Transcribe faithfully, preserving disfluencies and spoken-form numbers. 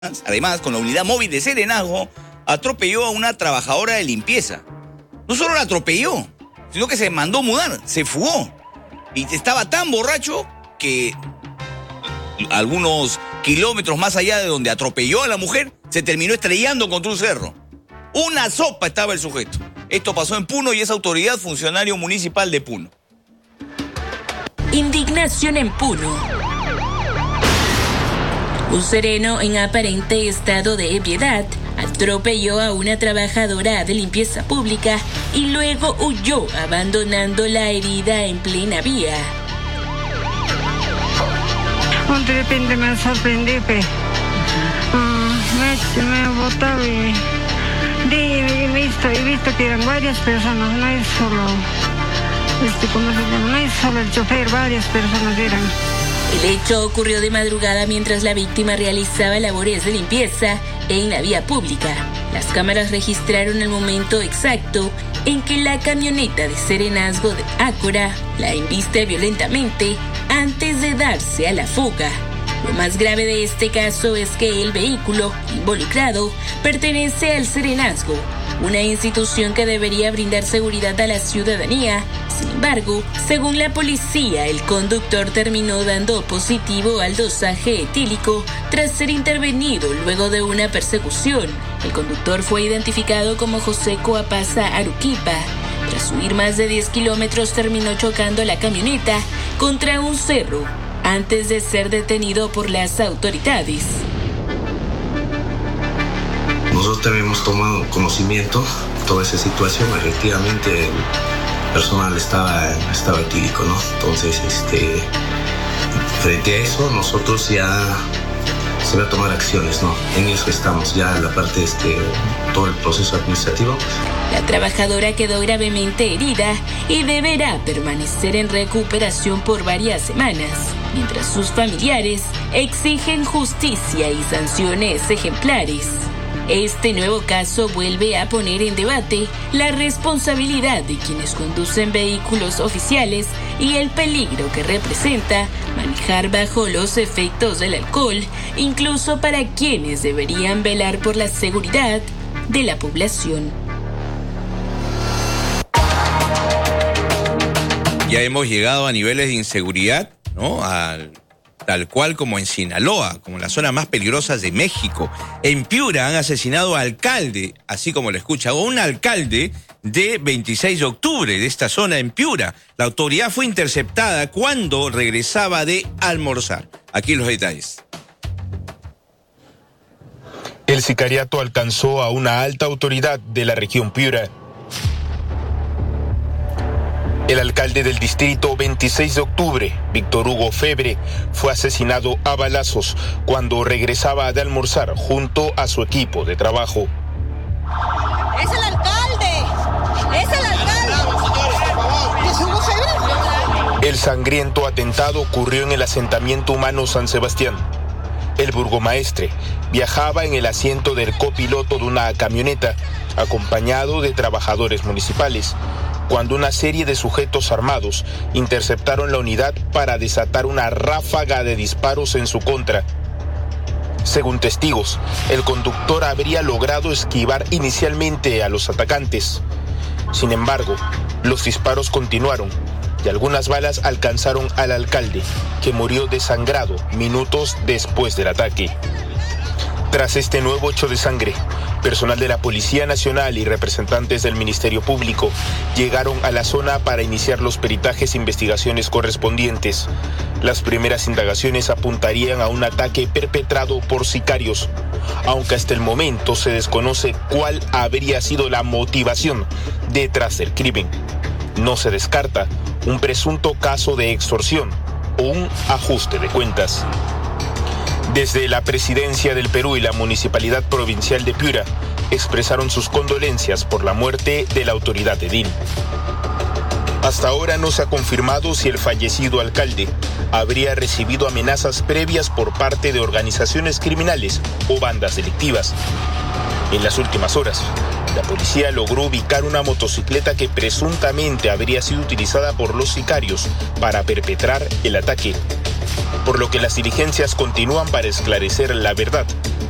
además, con la unidad móvil de Serenazgo, atropelló a una trabajadora de limpieza. No solo la atropelló, sino que se mandó mudar, se fugó. Y estaba tan borracho que algunos kilómetros más allá de donde atropelló a la mujer, se terminó estrellando contra un cerro. Una sopa estaba el sujeto. Esto pasó en Puno y es autoridad funcionario municipal de Puno. Indignación en Puno. Un sereno en aparente estado de ebriedad atropelló a una trabajadora de limpieza pública y luego huyó, abandonando la herida en plena vía. De repente me sorprendí, pues. Uh, me, me he botado y, y he, visto, he visto que eran varias personas, no es solo, este, ¿cómo se llama? No es solo el chofer, varias personas eran. El hecho ocurrió de madrugada mientras la víctima realizaba labores de limpieza en la vía pública. Las cámaras registraron el momento exacto en que la camioneta de Serenazgo de Ácora la embiste violentamente antes de darse a la fuga. Lo más grave de este caso es que el vehículo involucrado pertenece al Serenazgo, una institución que debería brindar seguridad a la ciudadanía. Sin embargo, según la policía, el conductor terminó dando positivo al dosaje etílico tras ser intervenido luego de una persecución. El conductor fue identificado como José Coapasa Aruquipa. Tras huir más de diez kilómetros, terminó chocando la camioneta contra un cerro antes de ser detenido por las autoridades. Nosotros también hemos tomado conocimiento de toda esa situación. Efectivamente, el personal estaba, estaba etílico, ¿no? Entonces, este, frente a eso, nosotros ya se va a tomar acciones, ¿no? En eso estamos, ya la parte, este, todo el proceso administrativo. La trabajadora quedó gravemente herida y deberá permanecer en recuperación por varias semanas, mientras sus familiares exigen justicia y sanciones ejemplares. Este nuevo caso vuelve a poner en debate la responsabilidad de quienes conducen vehículos oficiales y el peligro que representa manejar bajo los efectos del alcohol, incluso para quienes deberían velar por la seguridad de la población. Ya hemos llegado a niveles de inseguridad, ¿no? Al tal cual como en Sinaloa, como en las zonas más peligrosas de México. En Piura han asesinado a alcalde, así como lo escucha, un alcalde de veintiséis de octubre de esta zona en Piura. La autoridad fue interceptada cuando regresaba de almorzar. Aquí los detalles. El sicariato alcanzó a una alta autoridad de la región Piura. El alcalde del distrito veintiséis de octubre, Víctor Hugo Febre, fue asesinado a balazos cuando regresaba de almorzar junto a su equipo de trabajo. ¡Es el alcalde! ¡Es el alcalde! ¿Es Hugo Febre? El sangriento atentado ocurrió en el asentamiento humano San Sebastián. El burgomaestre viajaba en el asiento del copiloto de una camioneta, acompañado de trabajadores municipales, cuando una serie de sujetos armados interceptaron la unidad para desatar una ráfaga de disparos en su contra. Según testigos, el conductor habría logrado esquivar inicialmente a los atacantes. Sin embargo, los disparos continuaron y algunas balas alcanzaron al alcalde, que murió desangrado minutos después del ataque. Tras este nuevo hecho de sangre, personal de la Policía Nacional y representantes del Ministerio Público llegaron a la zona para iniciar los peritajes e investigaciones correspondientes. Las primeras indagaciones apuntarían a un ataque perpetrado por sicarios, aunque hasta el momento se desconoce cuál habría sido la motivación detrás del crimen. No se descarta un presunto caso de extorsión o un ajuste de cuentas. Desde la Presidencia del Perú y la Municipalidad Provincial de Piura expresaron sus condolencias por la muerte de la autoridad edil. Hasta ahora no se ha confirmado si el fallecido alcalde habría recibido amenazas previas por parte de organizaciones criminales o bandas delictivas. En las últimas horas, la policía logró ubicar una motocicleta que presuntamente habría sido utilizada por los sicarios para perpetrar el ataque, por lo que las diligencias continúan para esclarecer la verdad